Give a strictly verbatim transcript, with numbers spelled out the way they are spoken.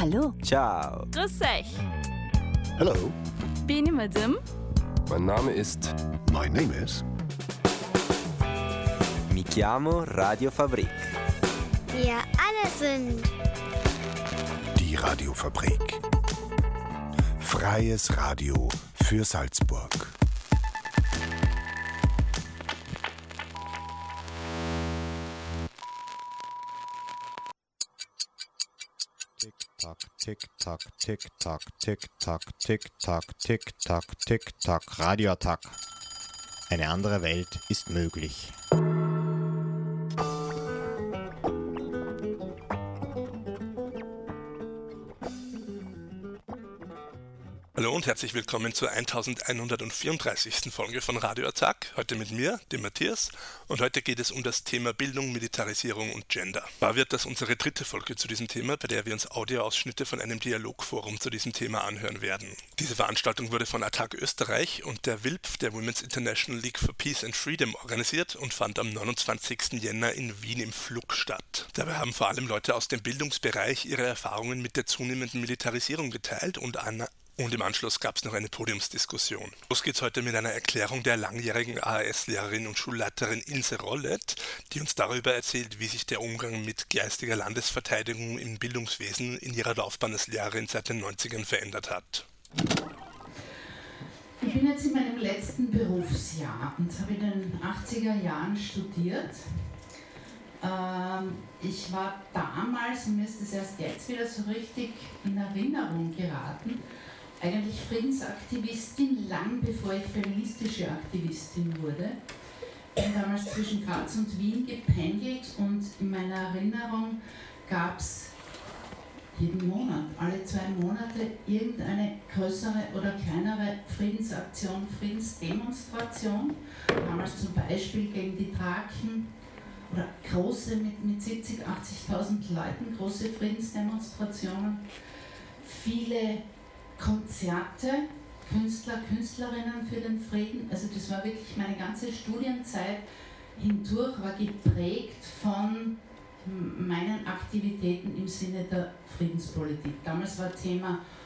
Hallo. Ciao. Grüß euch. Hello. Bin ich Madame? Mein Name ist... My name is... Mi chiamo Radiofabrik. Wir alle sind... Die Radiofabrik. Freies Radio für Salzburg. Tick-Tack, Tick-Tack, Tick-Tack, Tick-Tack, Tick-Tack, Tick-Tack, Tick-Tack, Radioattack. Eine andere Welt ist möglich. Hallo und herzlich willkommen zur elfhundertvierunddreißigsten Folge von Radio Attack. Heute mit mir, dem Matthias, und heute geht es um das Thema Bildung, Militarisierung und Gender. War wird das unsere dritte Folge zu diesem Thema, bei der wir uns Audioausschnitte von einem Dialogforum zu diesem Thema anhören werden. Diese Veranstaltung wurde von Attac Österreich und der W I L P, der Women's International League for Peace and Freedom, organisiert und fand am neunundzwanzigsten Jänner in Wien im Flug statt. Dabei haben vor allem Leute aus dem Bildungsbereich ihre Erfahrungen mit der zunehmenden Militarisierung geteilt und an Und im Anschluss gab es noch eine Podiumsdiskussion. Los geht's heute mit einer Erklärung der langjährigen A H S-Lehrerin und Schulleiterin Ilse Rollet, die uns darüber erzählt, wie sich der Umgang mit geistiger Landesverteidigung im Bildungswesen in ihrer Laufbahn als Lehrerin seit den neunzigern verändert hat. Ich bin jetzt in meinem letzten Berufsjahr und habe in den achtziger Jahren studiert. Ich war damals, und mir ist das erst jetzt wieder so richtig in Erinnerung geraten, eigentlich Friedensaktivistin, lang bevor ich feministische Aktivistin wurde. Ich bin damals zwischen Graz und Wien gependelt und in meiner Erinnerung gab es jeden Monat, alle zwei Monate, irgendeine größere oder kleinere Friedensaktion, Friedensdemonstration. Damals zum Beispiel gegen die Thraken oder große mit, mit siebzig, achtzigtausend Leuten, große Friedensdemonstrationen, viele Konzerte, Künstler, Künstlerinnen für den Frieden. Also das war wirklich meine ganze Studienzeit hindurch, war geprägt von meinen Aktivitäten im Sinne der Friedenspolitik. Damals war Thema